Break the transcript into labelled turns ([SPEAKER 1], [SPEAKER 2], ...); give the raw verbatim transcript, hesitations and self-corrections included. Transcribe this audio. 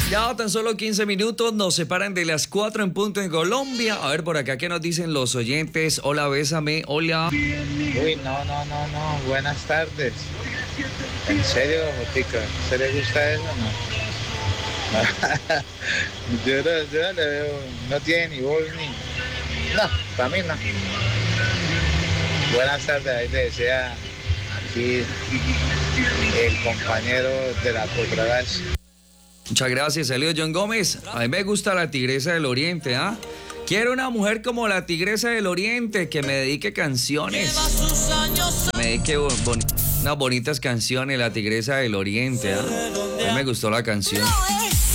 [SPEAKER 1] Ya tan solo quince minutos nos separan de las cuatro en punto en Colombia. A ver por acá qué nos dicen los oyentes. Hola, bésame, hola.
[SPEAKER 2] Uy, no, no, no, no. Buenas tardes. ¿En serio, Jotica? ¿Se le gusta eso o no? yo, no yo no le veo, no tiene ni voz ni... No, para mí no. Buenas tardes, ahí le desea aquí el compañero de la controversia.
[SPEAKER 1] Muchas gracias, Elio John Gómez. A mí me gusta la Tigresa del Oriente, ¿ah? Quiero una mujer como la Tigresa del Oriente que me dedique canciones. Me dedique bon- unas bonitas canciones, la Tigresa del Oriente, ¿ah? A mí me gustó la canción.